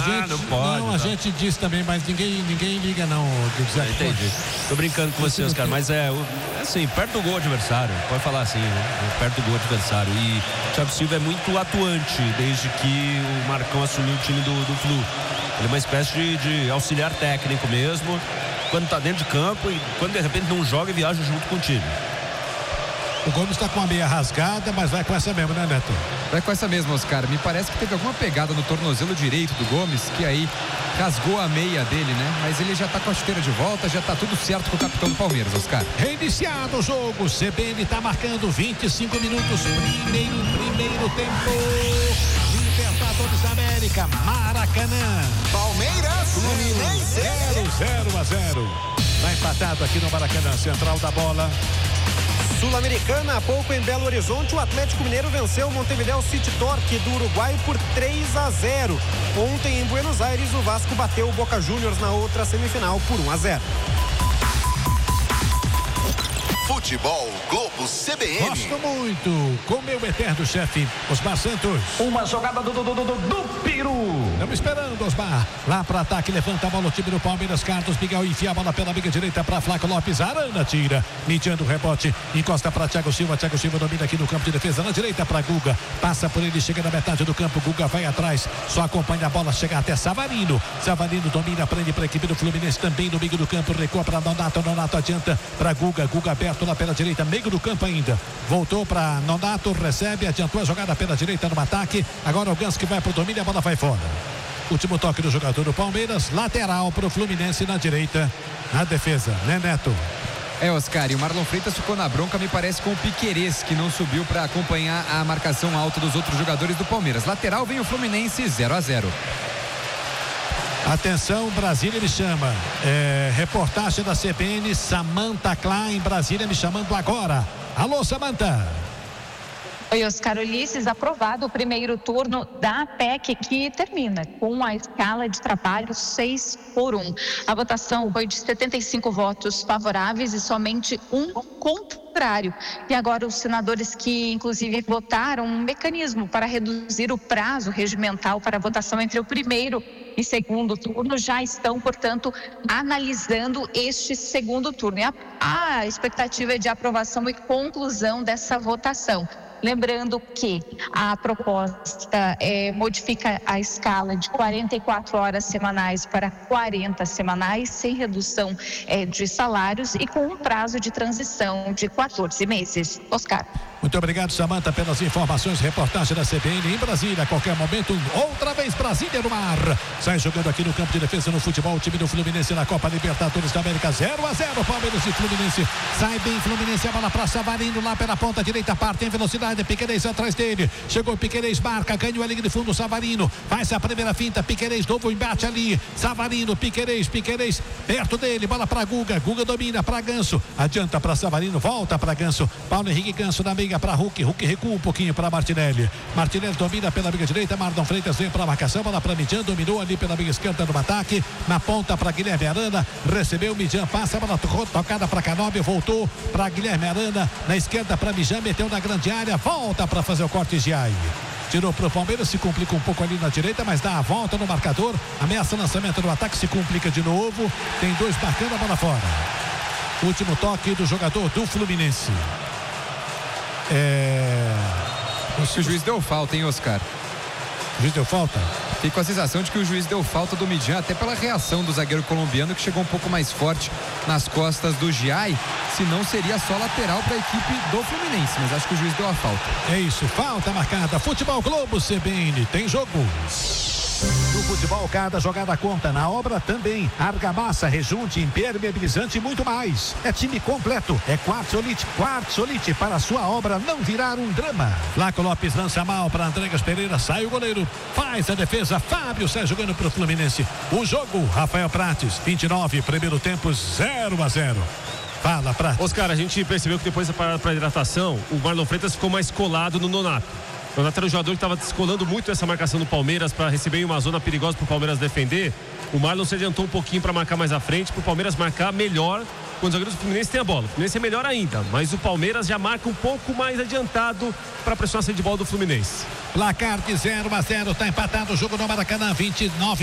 não pode. Não, a gente diz também, mas ninguém liga não, Giuseppe. Entendi. Tô brincando com vocês, cara, mas assim, perto do gol adversário, pode falar assim, né? Perto do gol adversário. E o Thiago Silva é muito atuante desde que o Marcão assumiu o time do Flu. Ele é uma espécie de auxiliar técnico mesmo, quando tá dentro de campo e quando de repente não joga e viaja junto com o time. O Gomes está com a meia rasgada, mas vai com essa mesmo, né, Neto? Vai com essa mesmo, Oscar. Me parece que teve alguma pegada no tornozelo direito do Gomes, que aí rasgou a meia dele, né? Mas ele já tá com a chuteira de volta, já tá tudo certo com o capitão do Palmeiras, Oscar. Reiniciado o jogo, CBN tá marcando 25 minutos, primeiro tempo. Libertadores da América, Maracanã. Palmeiras, Fluminense. 0-0. Tá empatado aqui no Maracanã, central da bola. Sul-Americana, há pouco em Belo Horizonte, o Atlético Mineiro venceu o Montevideo City Torque do Uruguai por 3-0. Ontem em Buenos Aires, o Vasco bateu o Boca Juniors na outra semifinal por 1-0. Futebol Globo CBN. Gosto muito, com meu eterno chefe, Osmar Santos. Uma jogada do Peru. Estamos esperando, Osmar. Lá para ataque, levanta a bola o time do Palmeiras. Carlos Miguel enfia a bola pela amiga direita para Flaco Lopes. Arana tira, mediando o rebote. Encosta para Thiago Silva. Thiago Silva domina aqui no campo de defesa. Na direita para Guga. Passa por ele, chega na metade do campo. Guga vai atrás, só acompanha a bola, chega até Savarino. Savarino domina, prende para a equipe do Fluminense também no meio do campo. Recua para Nonato. Nonato adianta para Guga. Guga aberto lá pela direita, meio do campo ainda. Voltou para Nonato, recebe, adiantou a jogada pela direita no ataque. Agora o Ganso que vai pro domínio, a bola vai fora. Último toque do jogador do Palmeiras, lateral pro Fluminense na direita, na defesa, né, Neto? Oscar, e o Marlon Freitas ficou na bronca, me parece, com o Piquerez, que não subiu para acompanhar a marcação alta dos outros jogadores do Palmeiras. Lateral vem o Fluminense, 0-0. Atenção, Brasília me chama. Reportagem da CBN, Samantha Klein, Brasília me chamando agora. Alô, Samantha. Oi, Oscar Ulisses, aprovado o primeiro turno da PEC, que termina com a escala de trabalho 6-1. A votação foi de 75 votos favoráveis e somente um contrário. E agora os senadores que, inclusive, votaram um mecanismo para reduzir o prazo regimental para a votação entre o primeiro e segundo turno já estão, portanto, analisando este segundo turno. E a expectativa é de aprovação e conclusão dessa votação. Lembrando que a proposta modifica a escala de 44 horas semanais para 40 semanais, sem redução de salários e com um prazo de transição de 14 meses. Oscar. Muito obrigado, Samantha, pelas informações. Reportagem da CBN em Brasília. A qualquer momento, outra vez Brasília no mar. Sai jogando aqui no campo de defesa no futebol. O time do Fluminense na Copa Libertadores da América. 0-0. Palmeiras e Fluminense. Sai bem Fluminense. A bola para Savarino lá pela ponta direita. Parte em velocidade. Piquerez atrás dele. Chegou Piquerez, marca. Ganhou a linha de fundo. Savarino. Faz a primeira finta. Piquerez, novo embate ali. Savarino, Piquerez. Perto dele. Bola para Guga. Guga domina para Ganso. Adianta para Savarino. Volta para Ganso. Paulo Henrique Ganso na meia para Hulk recua um pouquinho para Martinelli domina pela amiga direita, Marlon Freitas vem para a marcação, bola para Midian, dominou ali pela amiga esquerda no ataque, na ponta para Guilherme Arana, recebeu Midian, passa a bola tocada para Canóbio, voltou para Guilherme Arana, na esquerda para Midian, meteu na grande área, volta para fazer o corte de Giai. Tirou para o Palmeiras, se complica um pouco ali na direita, mas dá a volta no marcador, ameaça lançamento no ataque, se complica de novo, tem dois marcando a bola fora. Último toque do jogador do Fluminense. O juiz deu falta, hein, Oscar? O juiz deu falta? Fiquei com a sensação de que o juiz deu falta do Midian, até pela reação do zagueiro colombiano, que chegou um pouco mais forte nas costas do Giai. Senão seria só lateral para a equipe do Fluminense, mas acho que o juiz deu a falta. É isso, falta marcada. Futebol Globo CBN, tem jogo. No futebol, cada jogada conta. Na obra também. Argamassa, rejunte, impermeabilizante e muito mais. É time completo. É Quartzolite para a sua obra não virar um drama. Flaco Lopes lança mal para Andregas Pereira. Sai o goleiro. Faz a defesa. Fábio sai jogando para o Fluminense. O jogo, Rafael Prates, 29, primeiro tempo, 0-0. Fala, Prates. Oscar, a gente percebeu que depois da parada para hidratação, o Marlon Freitas ficou mais colado no Nonato. O Nonato era um jogador que estava descolando muito essa marcação do Palmeiras para receber uma zona perigosa para o Palmeiras defender. O Marlon se adiantou um pouquinho para marcar mais à frente, para o Palmeiras marcar melhor quando os jogadores do Fluminense têm a bola. O Fluminense é melhor ainda, mas o Palmeiras já marca um pouco mais adiantado para pressionar a saída de bola do Fluminense. Placar de 0-0, está empatado o jogo no Maracanã, 29.